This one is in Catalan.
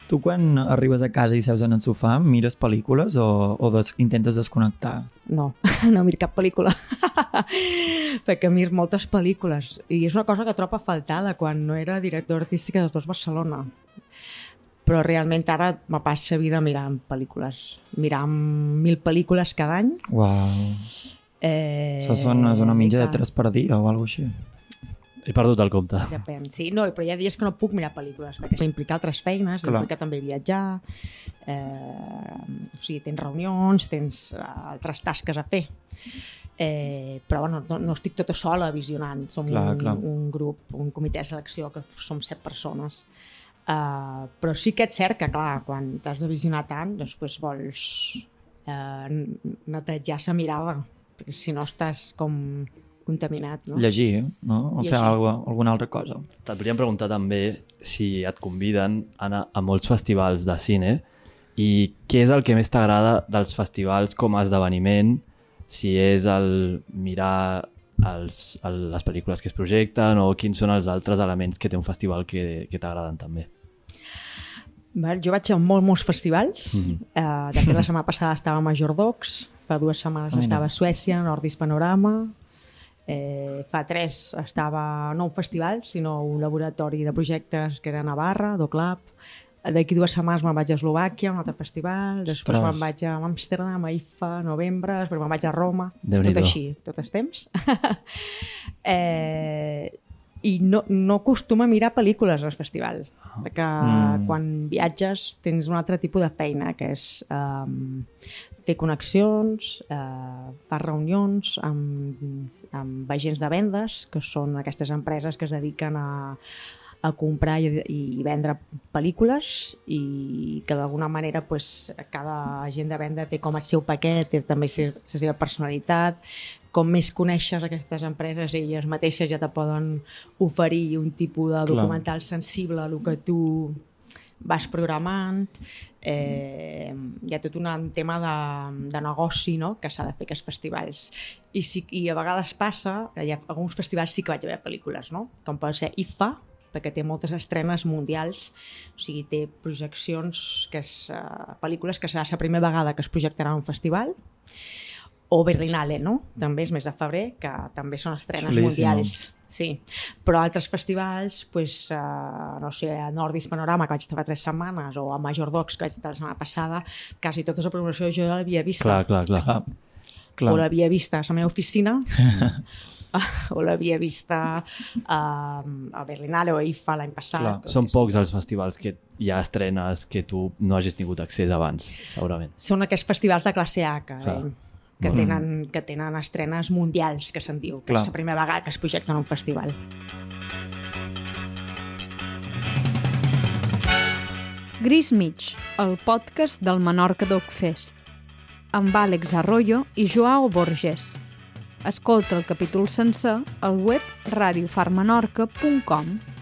Tu quan arribes a casa i seus en el sofà, mires pel·lícules o intentes desconnectar? No, no miro cap pel·lícula. Perquè miro moltes pel·lícules. I és una cosa que trobo a faltar de quan no era director artística de Tots Barcelona. Però realment ara me passa vida mirant pel·lícules. Mirant 1000 pel·lícules cada any. Uau. Això és una mitja de 3 per dia o alguna cosa així. He perdut el compte. Depèn, sí. No, però hi ha dies que no puc mirar pel·lícules, perquè implica altres feines, implica també viatjar, o sigui, tens reunions, tens altres tasques a fer. Però bueno, no estic tota sola visionant. Som un grup, un comitè de selecció, que som 7 persones. Però sí que és cert que, clar, quan t'has de visionar tant, després vols netejar la mirada, perquè si no estàs com contaminat, no? Llegir, no? O fer alguna altra cosa. Et podríem preguntar també si et conviden a anar a molts festivals de cine i què és el que més t'agrada dels festivals com a esdeveniment, si és el mirar les pel·lícules que es projecten o quins són els altres elements que té un festival que t'agraden també. Jo vaig a molts festivals. De fet, la setmana passada estava a Majordocs, fa 2 setmanes estava a Suècia, Nordis Panorama, fa 3 estava no un festival, sinó un laboratori de projectes que era a Navarra, DoClub. D'aquí 2 setmanes me'n vaig a Eslovàquia, un altre festival, després me'n vaig a Amsterdam, a IFA, novembre, després me'n vaig a Roma, tot així, tot el temps. I no acostuma a mirar pel·lícules als festivals, perquè quan viatges tens un altre tipus de feina, que és fer connexions, fer reunions amb agents de vendes, que són aquestes empreses que es dediquen a comprar i vendre pel·lícules i que d'alguna manera cada agent de venda té com el seu paquet, té també la seva personalitat. Com més coneixes aquestes empreses, elles mateixes ja te poden oferir un tipus de documental sensible a el que tu vas programant. Hi ha tot un tema de negoci, no?, que s'ha de fer aquests festivals. I a vegades passa, hi ha alguns festivals sí que vaig a veure pel·lícules, no?, com pot ser IFA, perquè té moltes estrenes mundials, o sigui, té projeccions, pel·lícules que serà la primera vegada que es projectarà en un festival, o Berlinale, no? També és mes de febrer, que també són estrenes mundials. Sí, però altres festivals, no sé, a Nordis Panorama, que vaig estar fa 3 setmanes, o a Majordocs, que vaig estar la setmana passada, quasi tota la programació jo l'havia vista. Clar. O l'havia vista a la meva oficina, o l'havia vista a Berlinale o a IFA l'any passat. Són pocs els festivals que hi ha estrenes que tu no hagis tingut accés abans, segurament. Són aquests festivals de classe A que tenen estrenes mundials, que se'n diu, que és la primera vegada que es projecta en un festival. Gris Mig, el podcast del Menorca Doc Fest, amb Àlex Arroyo i Joao Borges. Escolta el capítol sencer al web radiofarmenorca.com.